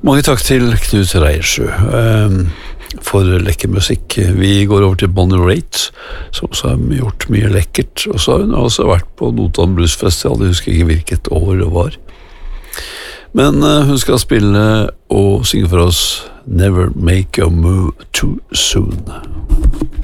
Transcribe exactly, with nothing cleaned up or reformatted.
Mange takk til Knut Reiersjø for lekker musikk. Vi går over til Bonnie Raitt, som også har gjort mye lekkert, og så har hun også vært på Notodden Bluesfestival, jeg husker ikke hvilket år det var. Men hun skal spille og synge for oss Never Make a Move Too Soon.